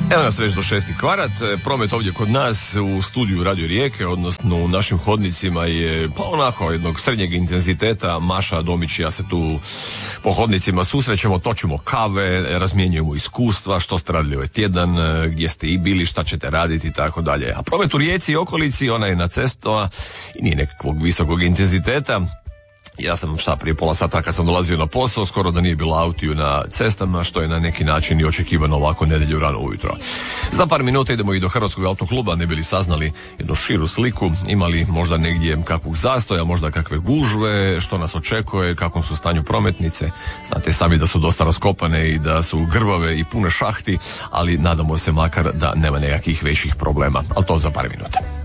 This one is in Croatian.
Evo nas već do 6. kvadrat. Promet ovdje kod nas u studiju Radio Rijeke, odnosno u našim hodnicima je pa onako jednog srednjeg intenziteta. Maša Domić i ja se tu po hodnicima susrećemo, točimo kave, razmjenjujemo iskustva, što ste radili ovaj tjedan, gdje ste i bili, šta ćete raditi i tako dalje. A promet u Rijeci i okolici, ona je na cestama i nije nekakvog visokog intenziteta. Ja sam prije pola sata kad sam dolazio na posao, skoro da nije bilo autiju na cestama, što je na neki način i očekivano ovako nedjelju rano ujutro. Za par minuta idemo i do Hrvatskog autokluba, ne bili saznali jednu širu sliku, imali možda negdje kakvog zastoja, možda kakve gužve, što nas očekuje, kakvom su stanju prometnice. Znate sami da su dosta raskopane i da su grbave i pune šahti, ali nadamo se makar da nema nekakvih većih problema, ali to za par minuta.